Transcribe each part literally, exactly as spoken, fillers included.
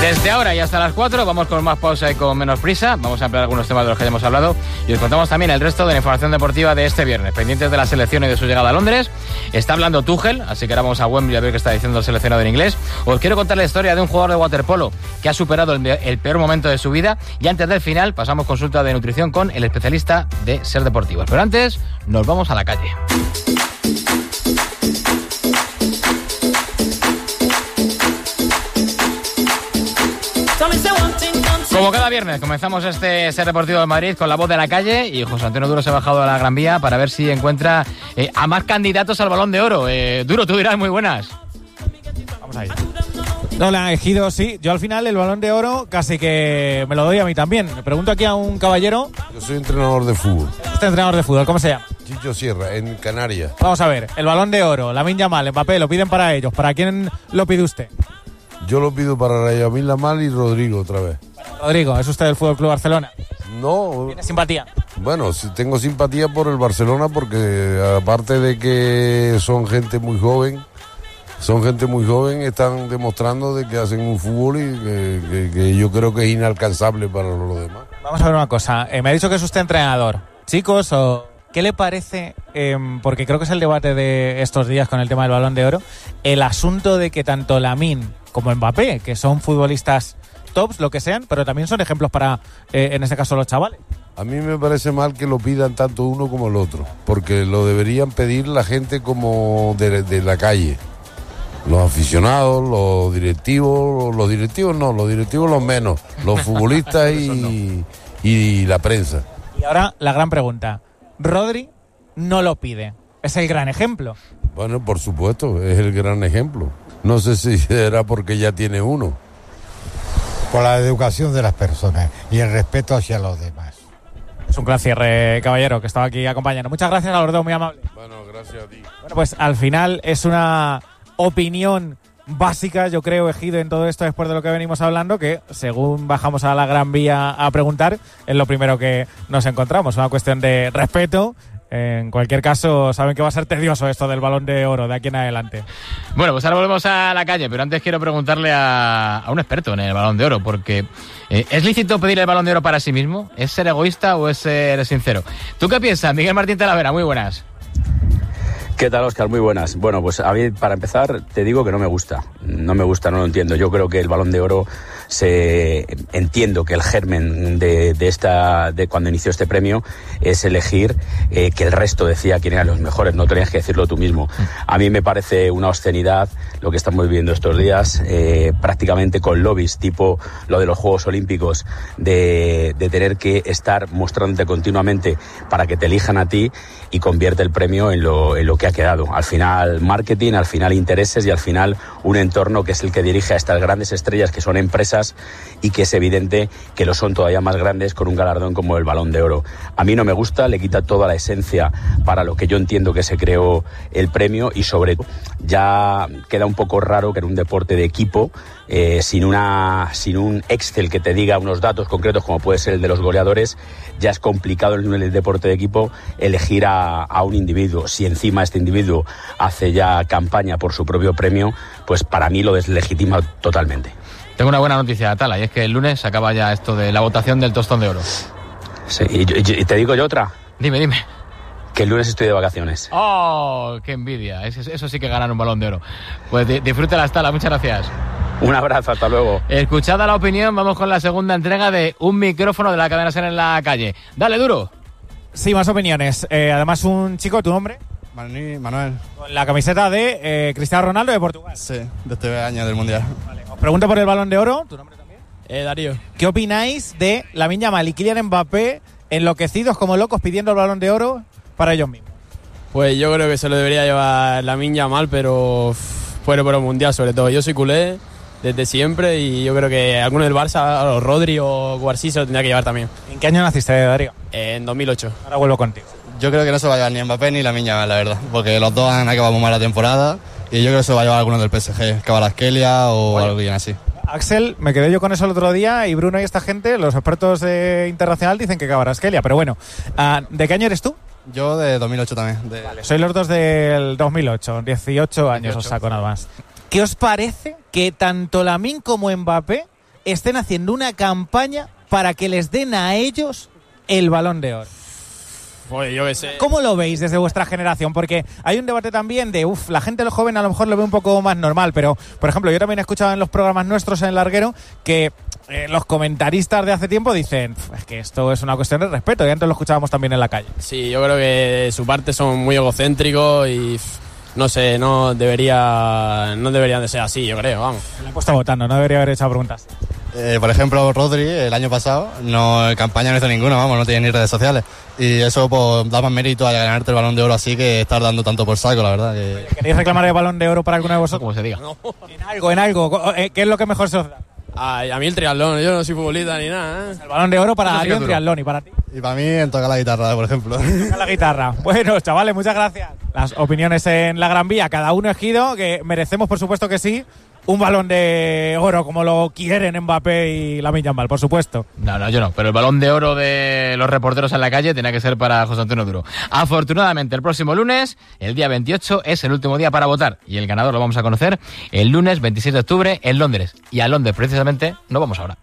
Desde ahora y hasta las cuatro vamos con más pausa y con menos prisa. Vamos a ampliar algunos temas de los que hayamos hablado y os contamos también el resto de la información deportiva de este viernes. Pendientes de la selección y de su llegada a Londres. Está hablando Tuchel, así que ahora vamos a Wembley a ver qué está diciendo el seleccionado en inglés. Os quiero contar la historia de un jugador de waterpolo que ha superado el, el peor momento de su vida. Y antes del final pasamos consulta de nutrición con el especialista de Ser Deportivos. Pero antes nos vamos a la calle. Como cada viernes comenzamos este Ser Deportivo de Madrid con la voz de la calle y José Antonio Duro se ha bajado a la Gran Vía para ver si encuentra eh, a más candidatos al Balón de Oro. Eh, Duro, tú dirás, muy buenas. Vamos ahí. Hola, Ejido, sí. Yo al final el Balón de Oro casi que me lo doy a mí también. Me pregunto aquí a un caballero. Yo soy entrenador de fútbol. Este entrenador de fútbol, ¿cómo se llama? Chicho Sierra, en Canarias. Vamos a ver, el Balón de Oro, Lamine Yamal, Mbappé, lo piden para ellos. ¿Para quién lo pide usted? Yo lo pido para Lamine Yamal y Rodrigo otra vez. Rodrigo, ¿es usted del Fútbol Club Barcelona? No. ¿Tiene simpatía? Bueno, sí tengo simpatía por el Barcelona porque aparte de que son gente muy joven, son gente muy joven, están demostrando de que hacen un fútbol y que, que, que yo creo que es inalcanzable para los demás. Vamos a ver una cosa, eh, me ha dicho que es usted entrenador. Chicos, o ¿qué le parece, eh, porque creo que es el debate de estos días con el tema del Balón de Oro, el asunto de que tanto Lamine como Mbappé, que son futbolistas tops, lo que sean, pero también son ejemplos para, eh, en este caso, los chavales? A mí me parece mal que lo pidan tanto uno como el otro, porque lo deberían pedir la gente como de, de la calle. Los aficionados, los directivos, los directivos no, los directivos los menos, los futbolistas y, y la prensa. Y ahora la gran pregunta, Rodri no lo pide, es el gran ejemplo. Bueno, por supuesto, es el gran ejemplo. No sé si será porque ya tiene uno. Por la educación de las personas y el respeto hacia los demás. Es un gran cierre, caballero, que estaba aquí acompañando. Muchas gracias a los dos, muy amable. Bueno, gracias a ti. Bueno, pues al final es una opinión básica, yo creo, Ejido, en todo esto después de lo que venimos hablando, que según bajamos a la Gran Vía a preguntar, es lo primero que nos encontramos. Una cuestión de respeto. En cualquier caso, saben que va a ser tedioso esto del Balón de Oro de aquí en adelante. Bueno, pues ahora volvemos a la calle, pero antes quiero preguntarle a, a un experto en el Balón de Oro, porque eh, ¿es lícito pedir el Balón de Oro para sí mismo? ¿Es ser egoísta o es ser sincero? ¿Tú qué piensas, Miguel Martín Talavera? Muy buenas. ¿Qué tal, Óscar? Muy buenas. Bueno, pues a mí, para empezar, te digo que no me gusta. No me gusta, no lo entiendo. Yo creo que el Balón de Oro, se entiendo que el germen de, de esta de cuando inició este premio es elegir eh, que el resto decía quién eran los mejores. No tenías que decirlo tú mismo. A mí me parece una obscenidad lo que estamos viviendo estos días, eh, prácticamente con lobbies tipo lo de los Juegos Olímpicos, de, de tener que estar mostrándote continuamente para que te elijan a ti y convierte el premio en lo, en lo que ha quedado. Al final marketing, al final intereses y al final un entorno que es el que dirige a estas grandes estrellas que son empresas y que es evidente que lo son todavía más grandes con un galardón como el Balón de Oro. A mí no me gusta, le quita toda la esencia para lo que yo entiendo que se creó el premio y sobre todo ya queda un poco raro que en un deporte de equipo eh, sin una sin un Excel que te diga unos datos concretos como puede ser el de los goleadores, ya es complicado en el deporte de equipo elegir a, a un individuo. Si encima este individuo hace ya campaña por su propio premio, pues para mí lo deslegitima totalmente. Tengo una buena noticia, Atala, y es que el lunes acaba ya esto de la votación del Tostón de Oro. Sí, y, y, y te digo yo otra. Dime, dime. Que el lunes estoy de vacaciones. ¡Oh, qué envidia! Eso, eso sí que ganar un Balón de Oro. Pues disfrútala, Atala, muchas gracias. Un abrazo, hasta luego. Escuchada la opinión, vamos con la segunda entrega de Un Micrófono de la Cadena SER en la calle. ¡Dale, Duro! Sí, más opiniones. Eh, además, un chico, ¿tu nombre? Manuel. Con la camiseta de eh, Cristiano Ronaldo de Portugal. Sí, de este año del Mundial. Vale, os pregunto por el Balón de Oro. ¿Tu nombre también? Eh, Darío. ¿Qué opináis de Lamine Yamal y Kylian Mbappé enloquecidos como locos pidiendo el Balón de Oro para ellos mismos? Pues yo creo que se lo debería llevar Lamine Yamal, pero fuera por el Mundial sobre todo. Yo soy culé desde siempre y yo creo que alguno del Barça, o Rodri o Guarsí se lo tendría que llevar también. ¿En qué año naciste, Darío? Eh, en dos mil ocho. Ahora vuelvo contigo. Yo creo que no se va a llevar ni Mbappé ni Lamine Yamal, la verdad, porque los dos han acabado muy mal la temporada y yo creo que se va a llevar alguno del P S G, Kvaratskhelia o bueno, algo bien así. Axel, me quedé yo con eso el otro día y Bruno y esta gente, los expertos eh, internacional dicen que Kvaratskhelia, pero bueno, uh, ¿de qué año eres tú? Yo de dos mil ocho también. De... Vale, soy los dos del dos mil ocho, dieciocho años dieciocho. Os saco nada más. ¿Qué os parece que tanto Lamine como Mbappé estén haciendo una campaña para que les den a ellos el Balón de Oro. Pues yo qué sé. ¿Cómo lo veis desde vuestra generación? Porque hay un debate también de, uff, la gente, los jóvenes a lo mejor lo ve un poco más normal, pero, por ejemplo, yo también he escuchado en los programas nuestros en el larguero que eh, los comentaristas de hace tiempo dicen, es que esto es una cuestión de respeto, y antes lo escuchábamos también en la calle. Sí, yo creo que de su parte son muy egocéntricos y no sé, no debería, no deberían de ser así, yo creo, vamos. Le he puesto votando, no debería haber hecho preguntas. Eh, por ejemplo, Rodri, el año pasado, no campaña no hizo ninguna, vamos, no tiene ni redes sociales. Y eso pues da más mérito a ganarte el Balón de Oro así que estar dando tanto por saco, la verdad. Que... ¿Queréis reclamar el Balón de Oro para alguno de vosotros? Como se diga. No. En algo, en algo. ¿Qué es lo que mejor se os da? A, a mí el triatlón, yo no soy futbolista ni nada, ¿eh? El Balón de Oro para Eso sí que Arión es duro. Triatlón, y para ti. Y para mí en tocar la guitarra, por ejemplo. Toca la guitarra. Bueno, chavales, muchas gracias. Las opiniones en la Gran Vía, cada uno elegido, que merecemos, por supuesto que sí, un Balón de Oro como lo quieren Mbappé y Lamine Yamal, por supuesto. No, no, yo no. Pero el Balón de Oro de los reporteros en la calle tenía que ser para José Antonio Duro. Afortunadamente, el próximo lunes, el día veintiocho, es el último día para votar. Y el ganador lo vamos a conocer el lunes veintiséis de octubre en Londres. Y a Londres, precisamente, no vamos ahora.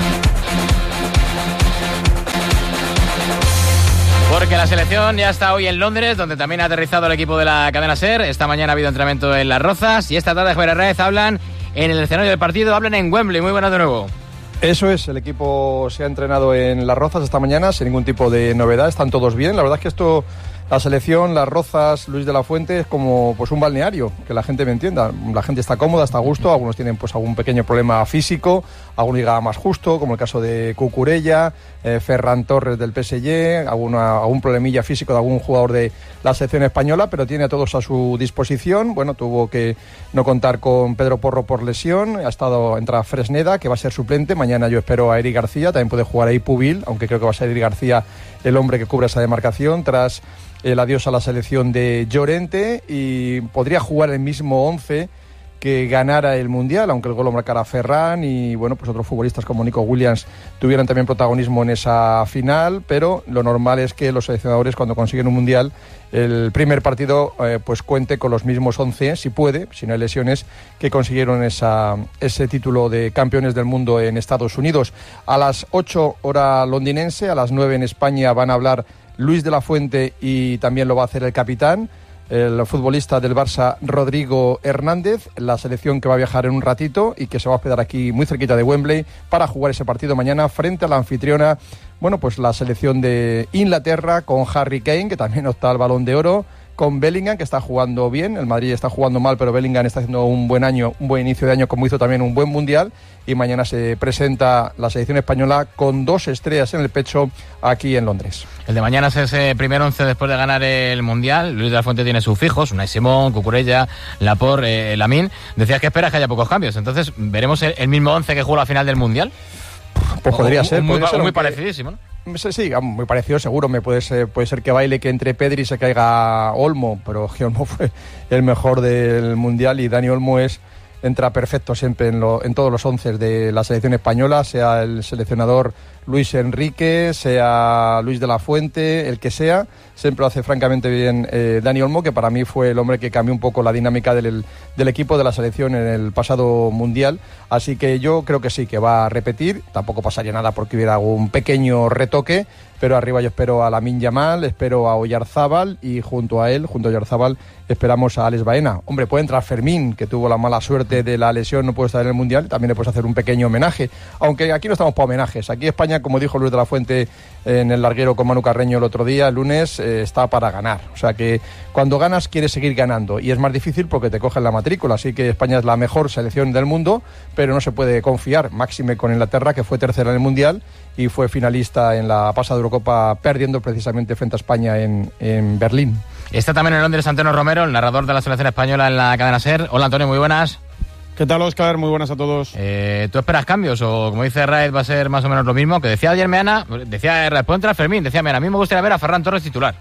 Porque la selección ya está hoy en Londres, donde también ha aterrizado el equipo de la cadena SER. Esta mañana ha habido entrenamiento en Las Rozas y esta tarde Javier Herrera hablan en el escenario del partido, hablan en Wembley. Muy buenas de nuevo. Eso es, el equipo se ha entrenado en Las Rozas esta mañana sin ningún tipo de novedad, están todos bien. La verdad es que esto, la selección, Las Rozas, Luis de la Fuente, es como pues un balneario, que la gente me entienda. La gente está cómoda, está a gusto, algunos tienen pues algún pequeño problema físico, algunos llega más justo, como el caso de Cucurella, eh, Ferran Torres del P S G, alguna, algún problemilla físico de algún jugador de la selección española, pero tiene a todos a su disposición. Bueno, tuvo que no contar con Pedro Porro por lesión, ha estado entra Fresneda, que va a ser suplente. Mañana yo espero a Eric García, también puede jugar ahí Pubil, aunque creo que va a ser Eric García el hombre que cubre esa demarcación tras el adiós a la selección de Llorente, y podría jugar el mismo once que ganara el Mundial, aunque el gol lo marcara Ferran y bueno, pues otros futbolistas como Nico Williams tuvieron también protagonismo en esa final, pero lo normal es que los seleccionadores, cuando consiguen un Mundial, el primer partido eh, pues cuente con los mismos once, si puede, si no hay lesiones, que consiguieron esa, ese título de campeones del mundo en Estados Unidos. A las ocho hora londinense, a las nueve en España van a hablar Luis de la Fuente y también lo va a hacer el capitán, el futbolista del Barça, Rodrigo Hernández, la selección que va a viajar en un ratito y que se va a hospedar aquí muy cerquita de Wembley para jugar ese partido mañana frente a la anfitriona, bueno, pues la selección de Inglaterra, con Harry Kane, que también opta al Balón de Oro, con Bellingham, que está jugando bien. El Madrid está jugando mal, pero Bellingham está haciendo un buen año, un buen inicio de año, como hizo también un buen Mundial. Y mañana se presenta la selección española con dos estrellas en el pecho aquí en Londres. El de mañana es ese primer once después de ganar el Mundial. Luis de la Fuente tiene sus fijos, Unai Simón, Cucurella, Laporte, eh, Lamine. Decías que esperas que haya pocos cambios. Entonces, ¿veremos el, el mismo once que jugó la final del Mundial? Pues podría o, ser. Muy, podría ser, muy aunque... parecidísimo, ¿no? Sí, muy parecido seguro. Me puede ser, puede ser que baile, que entre Pedri y se caiga Olmo, pero que Olmo fue el mejor del Mundial y Dani Olmo es entra perfecto siempre en, lo, en todos los once de la selección española, sea el seleccionador Luis Enrique, sea Luis de la Fuente, el que sea, siempre lo hace francamente bien eh, Dani Olmo, que para mí fue el hombre que cambió un poco la dinámica del, del equipo de la selección en el pasado Mundial, así que yo creo que sí, que va a repetir. Tampoco pasaría nada porque hubiera algún pequeño retoque, pero arriba yo espero a Lamine Yamal, espero a Oyarzábal y junto a él, junto a Oyarzábal, esperamos a Alex Baena. Hombre, puede entrar Fermín, que tuvo la mala suerte de la lesión, no puede estar en el Mundial, también le puedes hacer un pequeño homenaje, aunque aquí no estamos para homenajes. Aquí España, como dijo Luis de la Fuente en el larguero con Manu Carreño el otro día, el lunes, eh, está para ganar. O sea que cuando ganas quieres seguir ganando y es más difícil porque te cogen la matrícula, así que España es la mejor selección del mundo, pero no se puede confiar, máxime con Inglaterra, que fue tercera en el Mundial y fue finalista en la pasada Eurocopa, perdiendo precisamente frente a España en, en Berlín. Está también en Londres Antonio Romero, el narrador de la selección española en la cadena SER. Hola Antonio, muy buenas. ¿Qué tal, Óscar? Muy buenas a todos. Eh, ¿Tú esperas cambios o, como dice Raed, va a ser más o menos lo mismo? Que decía ayer Meana, decía Raed, puede entrar Fermín, decía Meana, a mí me gustaría ver a Ferran Torres titular.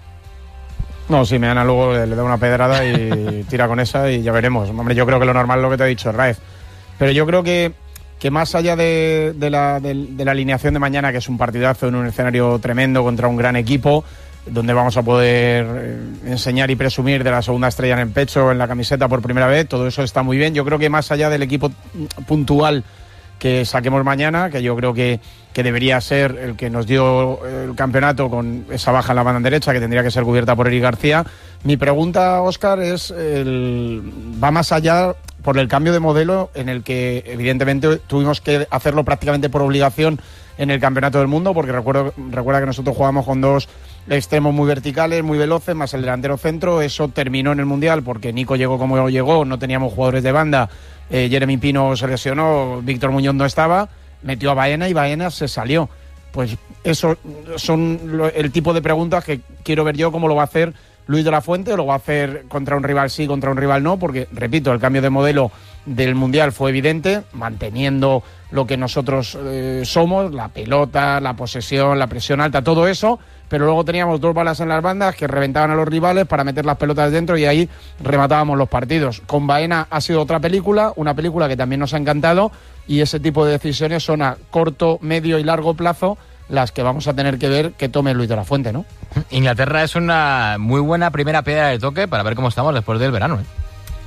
No, sí, Meana luego le, le da una pedrada y tira con esa y ya veremos. Hombre, yo creo que lo normal es lo que te ha dicho Raed. Pero yo creo que, que más allá de, de, la, de, de la alineación de mañana, que es un partidazo en un escenario tremendo contra un gran equipo, donde vamos a poder eh, enseñar y presumir de la segunda estrella en el pecho, en la camiseta por primera vez, todo eso está muy bien. Yo creo que más allá del equipo puntual que saquemos mañana, que yo creo que, que debería ser el que nos dio el campeonato con esa baja en la banda derecha, que tendría que ser cubierta por Eric García. Mi pregunta, Óscar, es el, va más allá por el cambio de modelo en el que evidentemente tuvimos que hacerlo prácticamente por obligación en el Campeonato del Mundo, porque recuerdo, recuerda que nosotros jugábamos con dos extremos muy verticales, muy veloces, más el delantero centro. Eso terminó en el Mundial porque Nico llegó como llegó, no teníamos jugadores de banda, eh, Jeremy Pino se lesionó, Víctor Muñoz no estaba, metió a Baena y Baena se salió. Pues eso son lo, el tipo de preguntas que quiero ver yo cómo lo va a hacer Luis de la Fuente, o lo va a hacer contra un rival sí, contra un rival no, porque, repito, el cambio de modelo del Mundial fue evidente, manteniendo lo que nosotros eh, somos, la pelota, la posesión, la presión alta, todo eso, pero luego teníamos dos balas en las bandas que reventaban a los rivales para meter las pelotas dentro y ahí rematábamos los partidos. Con Baena ha sido otra película, una película que también nos ha encantado, y ese tipo de decisiones son a corto, medio y largo plazo las que vamos a tener que ver que tome Luis de la Fuente, ¿no? Inglaterra es una muy buena primera piedra de toque para ver cómo estamos después del verano, ¿eh?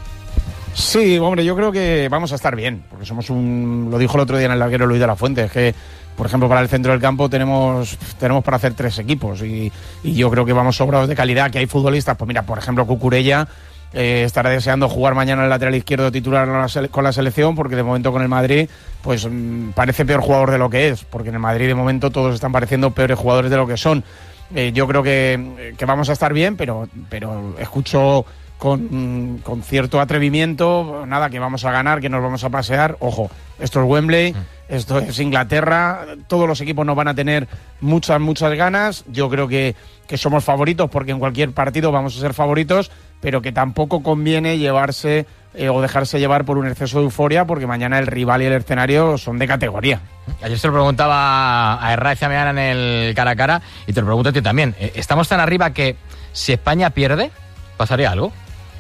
Sí, hombre, yo creo que vamos a estar bien, porque somos un... Lo dijo el otro día en el larguero Luis de la Fuente, es que, por ejemplo, para el centro del campo tenemos tenemos para hacer tres equipos y, y yo creo que vamos sobrados de calidad, que hay futbolistas, pues mira, por ejemplo, Cucurella eh, estará deseando jugar mañana en el lateral izquierdo titular con la, sele- con la selección, porque de momento con el Madrid pues mmm, parece peor jugador de lo que es, porque en el Madrid de momento todos están pareciendo peores jugadores de lo que son. Eh, yo creo que, que vamos a estar bien, pero, pero escucho con, con cierto atrevimiento, nada, que vamos a ganar, que nos vamos a pasear. Ojo, esto es Wembley, esto es Inglaterra, todos los equipos nos van a tener muchas, muchas ganas. Yo creo que, que somos favoritos, porque en cualquier partido vamos a ser favoritos, pero que tampoco conviene llevarse eh, o dejarse llevar por un exceso de euforia, porque mañana el rival y el escenario son de categoría. Ayer se lo preguntaba a Herrera y Zameana en el cara a cara, y te lo pregunto a ti también. ¿Estamos tan arriba que si España pierde, pasaría algo?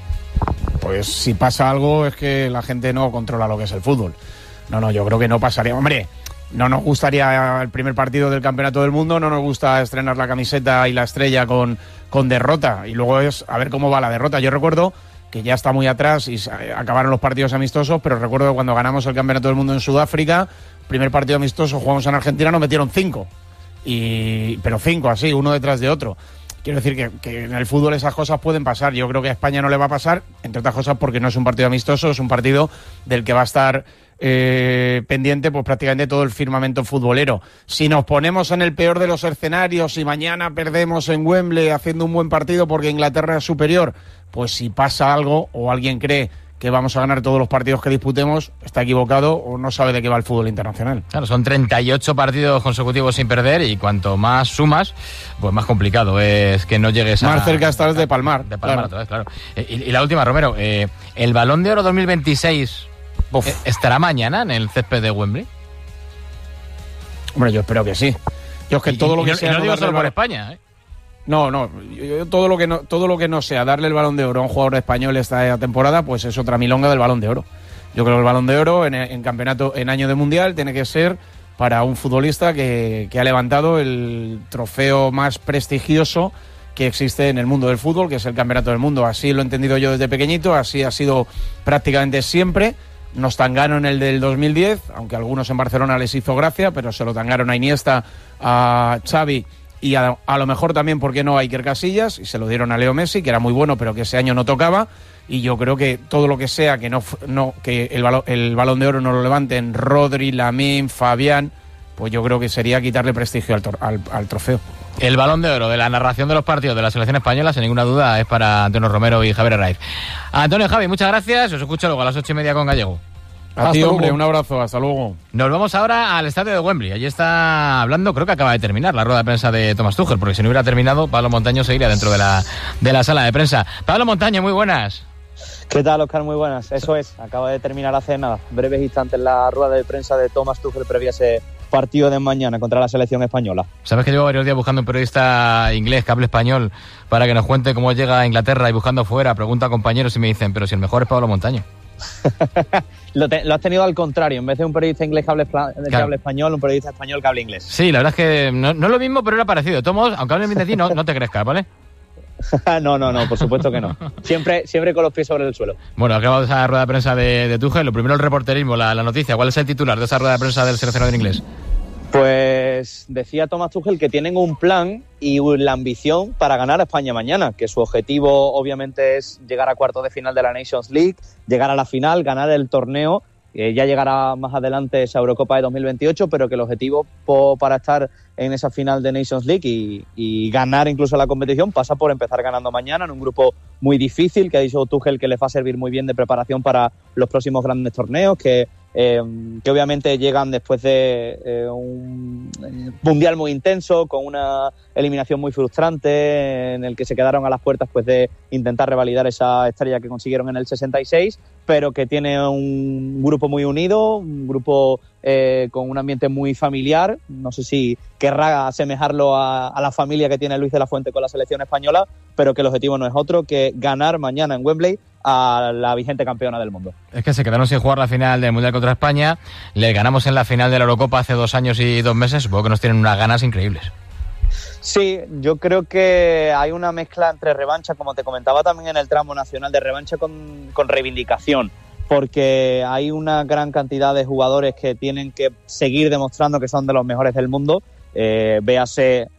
Pues si pasa algo es que la gente no controla lo que es el fútbol. No, no, yo creo que no pasaría. Hombre, no nos gustaría el primer partido del Campeonato del Mundo, no nos gusta estrenar la camiseta y la estrella con, con derrota, y luego es a ver cómo va la derrota. Yo recuerdo que ya está muy atrás y acabaron los partidos amistosos, pero recuerdo que cuando ganamos el Campeonato del Mundo en Sudáfrica, primer partido amistoso, jugamos en Argentina, nos metieron cinco, y pero cinco así, uno detrás de otro. Quiero decir que, que en el fútbol esas cosas pueden pasar. Yo creo que a España no le va a pasar, entre otras cosas porque no es un partido amistoso, es un partido del que va a estar eh, pendiente pues prácticamente todo el firmamento futbolero. Si nos ponemos en el peor de los escenarios y mañana perdemos en Wembley haciendo un buen partido porque Inglaterra es superior, pues si pasa algo o alguien cree que vamos a ganar todos los partidos que disputemos, está equivocado o no sabe de qué va el fútbol internacional. Claro, son treinta y ocho partidos consecutivos sin perder, y cuanto más sumas, pues más complicado es que no llegues a... Más cerca estás de palmar. De palmar otra vez, claro. Y, y la última, Romero, eh, ¿el Balón de Oro dos mil veintiséis Uf. estará mañana en el césped de Wembley? Hombre, yo espero que sí. Yo es que y, todo y, lo que y no, sea... y no digo solo por valor... España, ¿eh? No, no, yo, yo, todo lo que no todo lo que no sea darle el Balón de Oro a un jugador español esta temporada, pues es otra milonga del Balón de Oro. Yo creo que el Balón de Oro en, en campeonato, en año de Mundial, tiene que ser para un futbolista que, que ha levantado el trofeo más prestigioso que existe en el mundo del fútbol, que es el Campeonato del Mundo. Así lo he entendido yo desde pequeñito, así ha sido prácticamente siempre. Nos tangaron el del dos mil diez, aunque a algunos en Barcelona les hizo gracia, pero se lo tangaron a Iniesta, a Xavi y a, a lo mejor también, ¿por qué no?, a Iker Casillas, y se lo dieron a Leo Messi, que era muy bueno, pero que ese año no tocaba. Y yo creo que todo lo que sea que no, no que el, balo, el Balón de Oro no lo levanten Rodri, Lamine, Fabián, pues yo creo que sería quitarle prestigio al, al, al trofeo. El Balón de Oro de la narración de los partidos de la selección española, sin ninguna duda, es para Antonio Romero y Javier Herraiz. Antonio, Javi, muchas gracias. Os escucho luego a las ocho y media con Gallego. A ti, hombre, un abrazo, hasta luego. Nos vamos ahora al estadio de Wembley. Allí está hablando, creo que acaba de terminar la rueda de prensa de Thomas Tuchel, porque si no hubiera terminado, Pablo Montaño seguiría dentro de la, de la sala de prensa. Pablo Montaño, muy buenas. ¿Qué tal, Óscar? Muy buenas. Eso es, acaba de terminar hace nada, breves instantes, la rueda de prensa de Thomas Tuchel previa a ese partido de mañana contra la selección española. Sabes que llevo varios días buscando un periodista inglés que hable español para que nos cuente cómo llega a Inglaterra, y buscando fuera, pregunto a compañeros y me dicen, pero si el mejor es Pablo Montaño. lo, te, lo has tenido al contrario, en vez de un periodista inglés que hable, claro. que hable español, un periodista español que hable inglés. Sí, la verdad es que no, no es lo mismo, pero era parecido. Tomos, aunque hablen bien de ti, no, no te crezcas, ¿vale? no, no, no, por supuesto que no. Siempre, siempre con los pies sobre el suelo. Bueno, acabamos esa rueda de prensa de, de Tuchel. Lo primero, el reporterismo, la, la noticia. ¿Cuál es el titular de esa rueda de prensa del seleccionador inglés? Pues decía Thomas Tuchel que tienen un plan y la ambición para ganar a España mañana, que su objetivo obviamente es llegar a cuartos de final de la Nations League, llegar a la final, ganar el torneo. Eh, ya llegará más adelante esa Eurocopa de dos mil veintiocho, pero que el objetivo po, para estar en esa final de Nations League y, y ganar incluso la competición pasa por empezar ganando mañana en un grupo muy difícil, que ha dicho Tuchel que les va a servir muy bien de preparación para los próximos grandes torneos, que, eh, que obviamente llegan después de eh, un mundial muy intenso, con una eliminación muy frustrante, en el que se quedaron a las puertas pues de intentar revalidar esa estrella que consiguieron en el sesenta y seis, pero que tiene un grupo muy unido, un grupo eh, con un ambiente muy familiar. No sé si querrá asemejarlo a, a la familia que tiene Luis de la Fuente con la selección española, pero que el objetivo no es otro que ganar mañana en Wembley a la vigente campeona del mundo. Es que se quedaron sin jugar la final del Mundial contra España, le ganamos en la final de la Eurocopa hace dos años y dos meses, supongo que nos tienen unas ganas increíbles. Sí, yo creo que hay una mezcla entre revancha, como te comentaba también en el tramo nacional, de revancha con, con reivindicación, porque hay una gran cantidad de jugadores que tienen que seguir demostrando que son de los mejores del mundo. Eh, véase